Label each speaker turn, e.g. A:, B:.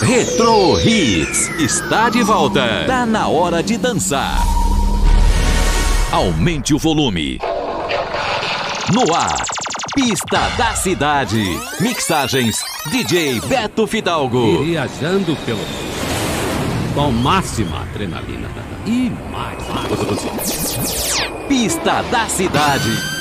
A: Retro Hits está de volta. Tá na hora de dançar. Aumente o volume. No ar, Pista da Cidade. Mixagens DJ Beto Fidalgo.
B: Viajando pelo com máxima adrenalina e mais.
A: Pista da Cidade.